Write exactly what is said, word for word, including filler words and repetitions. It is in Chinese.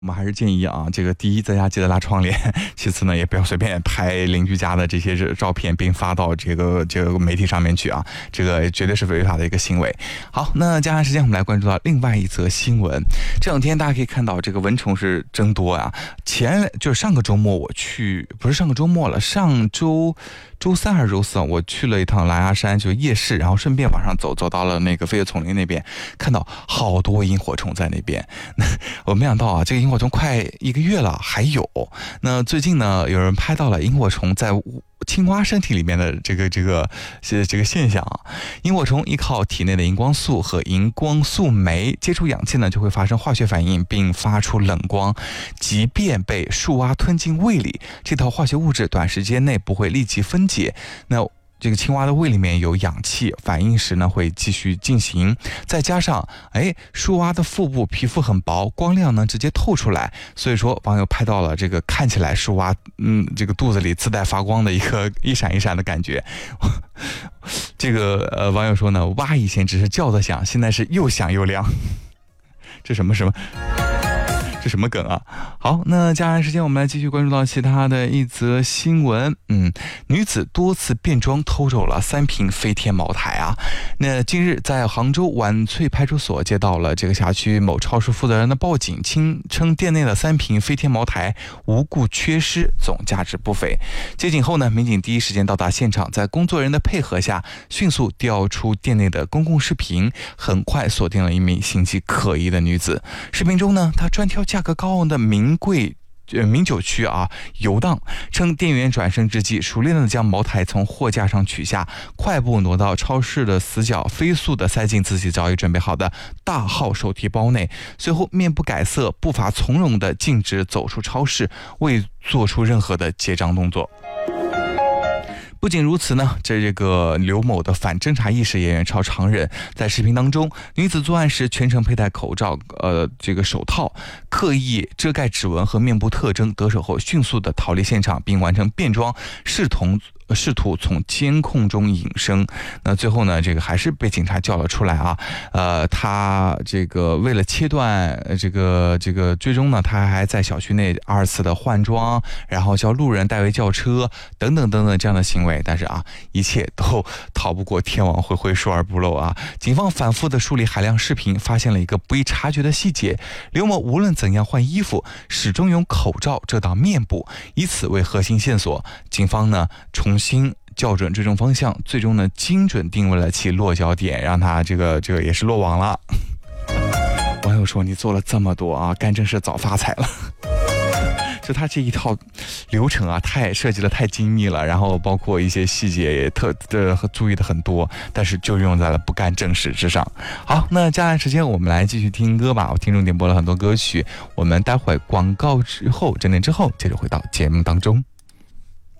我们还是建议啊，这个第一，在家记得拉窗帘；其次呢，也不要随便拍邻居家的这些照片，并发到这个这个媒体上面去啊，这个绝对是违法的一个行为。好，那接下来时间我们来关注到另外一则新闻。这两天大家可以看到，这个蚊虫是真多啊。前就是上个周末我去，不是上个周末了，上周周三还是周四啊，我去了一趟狼牙山，就夜市，然后顺便往上走，走到了那个飞叶丛林那边，看到好多萤火虫在那边。我没想到啊，这个萤火虫快一个月了还有。那最近呢，有人拍到了萤火虫在青蛙身体里面的这个这个这个现象啊。萤火虫依靠体内的荧光素和荧光素酶接触氧气呢，就会发生化学反应，并发出冷光。即便被树蛙吞进胃里，这套化学物质短时间内不会立即分解。那这个青蛙的胃里面有氧气，反应时呢会继续进行。再加上，哎，树蛙的腹部皮肤很薄，光亮呢直接透出来，所以说网友拍到了这个看起来树蛙，嗯，这个肚子里自带发光的一个一闪一闪的感觉。这个呃网友说呢，蛙以前只是叫的响，现在是又响又亮。这什么什么？这什么梗啊？好，那接下来时间我们来继续关注到其他的一则新闻。嗯，女子多次变装偷走了三瓶飞天茅台啊。那近日在杭州晚翠派出所接到了这个辖区某超市负责人的报警，称称店内的三瓶飞天茅台无故缺失，总价值不菲。接警后呢，民警第一时间到达现场，在工作人员的配合下，迅速调出店内的公共视频，很快锁定了一名行迹可疑的女子。视频中呢，她专挑价格高昂的名贵呃名酒区啊游荡，称店员转身之际，熟练的将茅台从货架上取下，快步挪到超市的死角，飞速的塞进自己早已准备好的大号手提包内，随后面不改色，步伐从容的径直走出超市，未做出任何的结账动作。不仅如此呢，这这个刘某的反侦查意识也远超常人。在视频当中，女子作案时全程佩戴口罩、呃这个手套，刻意遮盖指纹和面部特征，得手后迅速的逃离现场，并完成变装，视同。试图从监控中隐身，那最后呢，这个还是被警察叫了出来啊。呃，他这个为了切断这个这个追踪呢，他还在小区内二次的换装，然后叫路人代为叫车，等等等等这样的行为。但是啊，一切都逃不过天网恢恢，疏而不漏啊。警方反复的梳理海量视频，发现了一个不易察觉的细节：刘某无论怎样换衣服，始终用口罩遮挡面部，以此为核心线索。警方呢重新校准追踪方向，最终呢精准定位了其落脚点，让他这个这个也是落网了。网友说，你做了这么多啊，干正事早发财了。就他这一套流程啊，太设计的太精密了，然后包括一些细节也特的注意的很多，但是就用在了不干正事之上。好，那接下来时间我们来继续听歌吧。我听众点播了很多歌曲，我们待会广告之后，整点之后接着回到节目当中。